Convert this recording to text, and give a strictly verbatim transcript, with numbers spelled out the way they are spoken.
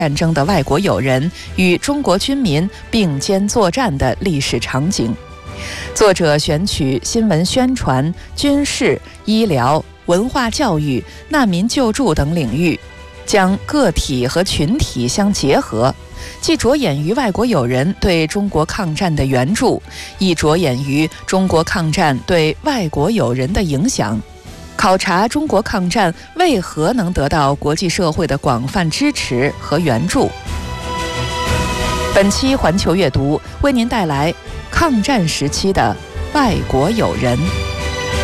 战争的外国友人与中国军民并肩作战的历史场景。作者选取新闻宣传、军事、医疗、文化教育、难民救助等领域，将个体和群体相结合，既着眼于外国友人对中国抗战的援助，亦着眼于中国抗战对外国友人的影响，考察中国抗战为何能得到国际社会的广泛支持和援助。本期环球阅读为您带来抗战时期的外国友人。